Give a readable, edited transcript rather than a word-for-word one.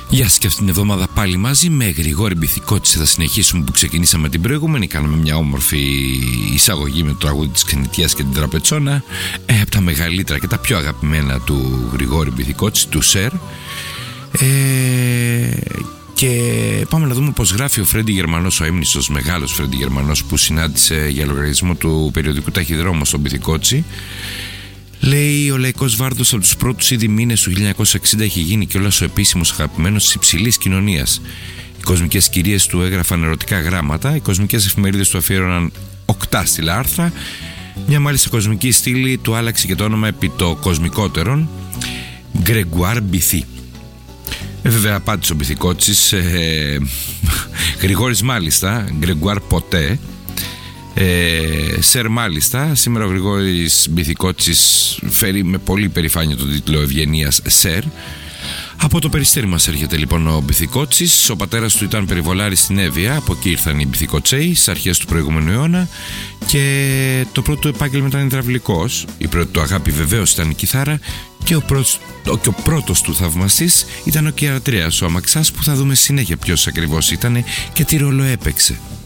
Γεια σας, και αυτήν την εβδομάδα πάλι μαζί με Γρηγόρη Μπιθικότση θα συνεχίσουμε που ξεκινήσαμε την προηγούμενη. Κάναμε μια όμορφη εισαγωγή με το τραγούδι της Ξενιτίας και την Τραπετσόνα, από τα μεγαλύτερα και τα πιο αγαπημένα του Γρηγόρη Μπιθικότση, του Σερ. Και πάμε να δούμε πως γράφει ο Φρέντι Γερμανός, ο έμνηστος μεγάλος Φρέντι Γερμανός, που συνάντησε για λογαριασμό του περιοδικού Ταχυδρόμο στον Μπιθικότση. Λέει: ο λαϊκός βάρδος από τους πρώτους ήδη μήνες του 1960 έχει γίνει κιόλας ο επίσημος αγαπημένος της υψηλής κοινωνίας. Οι κοσμικές κυρίες του έγραφαν ερωτικά γράμματα, οι κοσμικές εφημερίδες του αφιέρωναν οκτάστιλα άρθρα. Μια μάλιστα κοσμική στήλη του άλλαξε και το όνομα επί το κοσμικότερον, Γκρεγκουάρ Μπιθί. Βέβαια απάντησε ο Μπιθικότσης, Γρηγόρης μάλιστα, Γκρεγκουάρ ποτέ. Σερ μάλιστα. Σήμερα ο Γρηγόρης Μπιθικότσης φέρει με πολύ περηφάνεια τον τίτλο ευγενίας Σερ. Από το Περιστέρι μας έρχεται λοιπόν ο Μπιθικότσης. Ο πατέρας του ήταν περιβολάρης στην Εύβοια. Από εκεί ήρθαν οι Μπιθικοτσέοι στις αρχές του προηγούμενου αιώνα. Και το πρώτο του επάγγελμα ήταν υδραυλικός. Η πρώτη του αγάπη βεβαίως ήταν η κιθάρα. Και ο πρώτος του θαυμαστής ήταν ο Κερατρέας, ο αμαξάς, που θα δούμε συνέχεια ποιος ακριβώς ήταν και τι ρόλο έπαιξε.